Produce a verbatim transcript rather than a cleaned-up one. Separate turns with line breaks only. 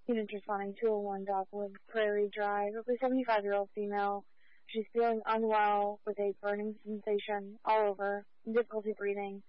Units responding to oh one Dogwood Prairie Drive. A seventy-five-year-old female. She's feeling unwell with a burning sensation all over, difficulty breathing.